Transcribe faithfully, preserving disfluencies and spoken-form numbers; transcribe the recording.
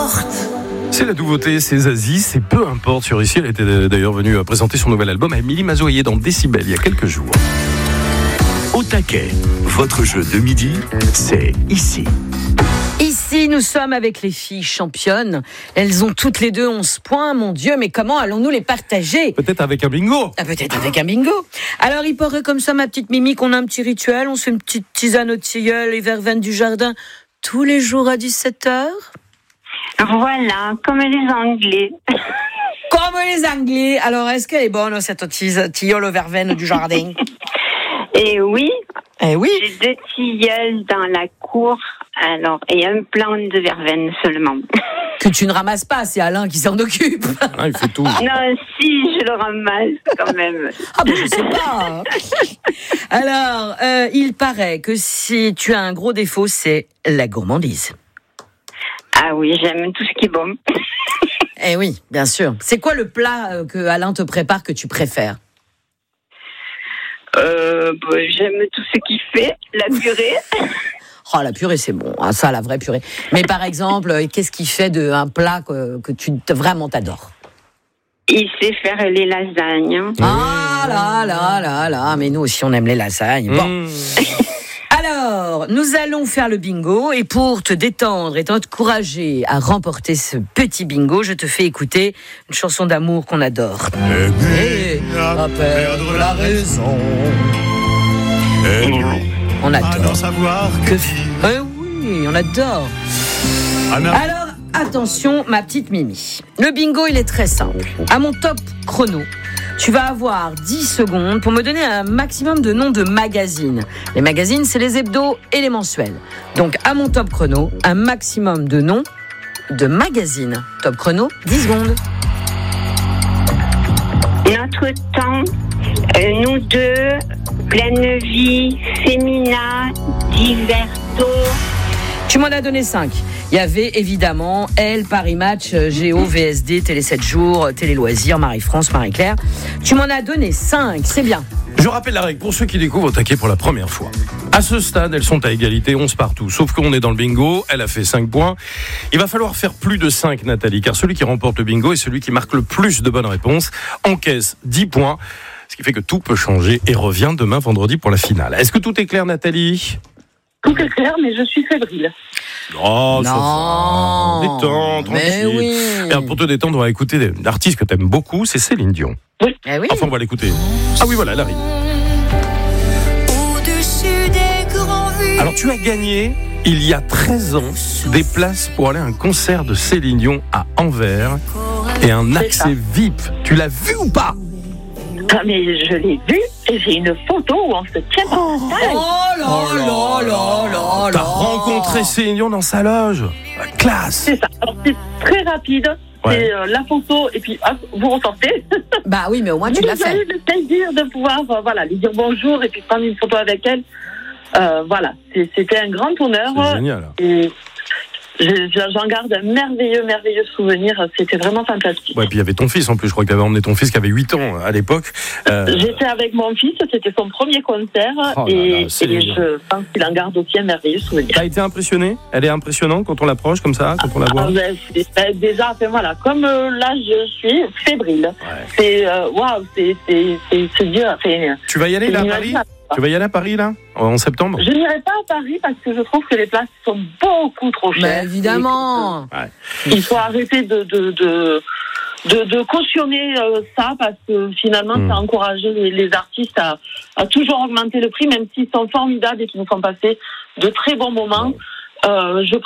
importe. C'est la nouveauté, c'est Zazie, c'est peu importe sur Ici. Elle était d'ailleurs venue présenter son nouvel album à Émilie Mazoyer dans Décibel il y a quelques jours. Au taquet, votre jeu de midi, c'est Ici. Ici, nous sommes avec les filles championnes. Elles ont toutes les deux onze points. Mon Dieu, mais comment allons-nous les partager ? Peut-être avec un bingo. Ah, peut-être avec un bingo. Alors, il paraît comme ça, ma petite Mimi, qu'on a un petit rituel. On se fait une petite tisane au tilleul et verveine du jardin tous les jours à dix-sept heures. Voilà, comme les Anglais. Comme les Anglais. Alors, est-ce qu'elle est bonne, cette tise- tilleul au verveine du jardin ? Et oui, Eh oui. j'ai deux tilleuls dans la cour, alors, et un plant de verveine seulement. Que tu ne ramasses pas, c'est Alain qui s'en occupe. Ah, il fait tout. Non, si, je le ramasse quand même. Ah ben je sais pas. Alors, euh, il paraît que si tu as un gros défaut, c'est la gourmandise. Ah oui, j'aime tout ce qui est bon. Eh oui, bien sûr. C'est quoi le plat euh, que Alain te prépare que tu préfères ? Euh, bah, j'aime tout ce qu'il fait, la purée. Oh, la purée, c'est bon. Ah, ça, la vraie purée. Mais par exemple, euh, qu'est-ce qui fait de un plat que, que tu vraiment t'adores ? Il sait faire les lasagnes. Ah là là là là, mais nous aussi on aime les lasagnes. Bon. Mmh. Alors, nous allons faire le bingo et pour te détendre et t'encourager à remporter ce petit bingo, je te fais écouter une chanson d'amour qu'on adore. Aimer à perdre la raison. Aimer On à adore. n'en savoir que Que... dire. Eh oui, on adore. Anna. Alors, attention, ma petite Mimi. Le bingo, il est très simple. À mon top chrono, tu vas avoir dix secondes pour me donner un maximum de noms de magazines. Les magazines, c'est les hebdos et les mensuels. Donc, à mon top chrono, un maximum de noms de magazines. Top chrono, dix secondes. Notre temps, euh, nous deux, Pleine Vie, Fémina, Diverto. Tu m'en as donné cinq. Il y avait évidemment Elle, Paris Match, Géo, V S D, Télé sept jours, Télé Loisirs, Marie-France, Marie-Claire. Tu m'en as donné cinq, c'est bien. Je rappelle la règle pour ceux qui découvrent au taquet pour la première fois. À ce stade, elles sont à égalité, onze partout. Sauf qu'on est dans le bingo, elle a fait cinq points. Il va falloir faire plus de cinq, Nathalie, car celui qui remporte le bingo est celui qui marque le plus de bonnes réponses, encaisse dix points. Ce qui fait que tout peut changer et revient demain vendredi pour la finale. Est-ce que tout est clair, Nathalie ? Tout est clair, mais je suis fébrile. Oh, ça Non. va. Détends, tranquille. Mais oui. Et alors, pour te détendre, on va écouter l'artiste que t'aimes beaucoup, c'est Céline Dion. Eh oui. Enfin, on va l'écouter. Ah oui, voilà, elle arrive. Au-dessus des grands vues. Alors, tu as gagné, il y a treize ans, des places pour aller à un concert de Céline Dion à Anvers et un C'est accès V I P. Tu l'as vu ou pas ? Ah, mais je l'ai vu et j'ai une photo où on se tient par la taille. Oh là là là là T'as là. rencontré Céline Dion dans sa loge. La classe. C'est ça. Alors, c'est très rapide. Ouais. C'est euh, la photo et puis hop, vous ressortez. Bah oui, mais au moins tu Mais l'as j'ai fait. eu le plaisir de pouvoir euh, voilà, lui dire bonjour et puis prendre une photo avec elle. Euh, voilà, c'est- c'était un grand honneur. C'est génial. Et je- j'en garde un merveilleux, merveilleux souvenir. C'était vraiment fantastique. Ouais, puis il y avait ton fils en plus. Je crois que tu avais emmené ton fils qui avait huit ans à l'époque. Euh, J'étais avec mon fils, c'était son premier concert Oh là et, là, c'est et génial. je pense qu'il en garde aussi un merveilleux souvenir. T'as été impressionné ? Elle est impressionnante quand on l'approche comme ça, quand on la voit. Ah, ben, c'est- ben, déjà, enfin, voilà, comme euh, là je suis fébrile, c'est euh, waouh, c'est c'est c'est c'est Dieu. Enfin, Tu vas y aller c'est là à Paris ? inimaginable. Tu vas y aller à Paris là en septembre ? Je n'irai pas à Paris parce que je trouve que les places sont beaucoup trop Bah chères. évidemment. Ouais. Il faut arrêter de de de de, de cautionner euh, ça parce que finalement Mm. ça a encouragé les, les artistes à, à toujours augmenter le prix, même s'ils sont formidables et qu'ils nous font passer de très bons moments. Euh, je